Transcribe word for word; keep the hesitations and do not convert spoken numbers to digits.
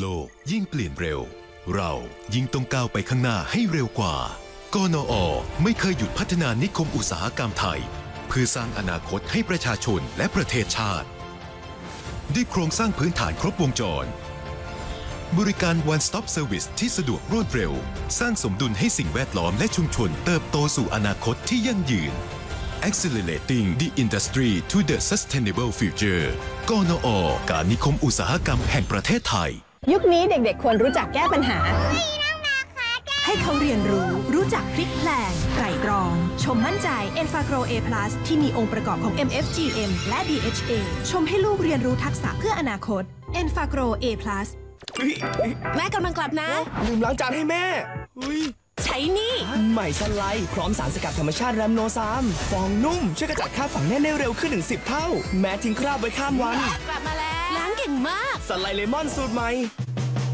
โลกยิ่งเปลี่ยนเร็วเรายิ่งต้องก้าวไปข้างหน้าให้เร็วกว่า กนอ ไม่เคยหยุดพัฒนานิคมอุตสาหกรรมไทยเพื่อสร้างอนาคตให้ประชาชนและประเทศชาติด้วยโครงสร้างพื้นฐานครบวงจรบริการ One Stop Service ที่สะดวกรวดเร็วสร้างสมดุลให้สิ่งแวดล้อมและชุมชนเติบโตสู่อนาคตที่ยั่งยืน Accelerating the industry to the sustainable future กนอ การนิคมอุตสาหกรรมแห่งประเทศไทยยุคนี้เด็กๆควรรู้จักแก้ปัญหาให้เขาเรียนรู้รู้จักพลิกแพลงไตร่ตรองชมมั่นใจ e n f a g r o A+ ที่มีองค์ประกอบของ เอ็ม เอฟ จี เอ็ม และ ดี เอช เอ ชมให้ลูกเรียนรู้ทักษะเพื่ออนาคต e n f a g r o A+ แม่กำลังกลับนะลืมล้างจานให้แม่ใช้นี่ใหม่ซันไลท์พร้อมสารสกัดธรรมชาติแรมโนซามฟองนุ่มช่วยกระจัดคราบฝังแน่นได้เร็วขึ้นถึงสิบเท่าแม้ทิ้งคราบไว้ข้ามวันกลับมาแล้วล้างเก่งมากซันไลท์เลมอนสูตรใหม่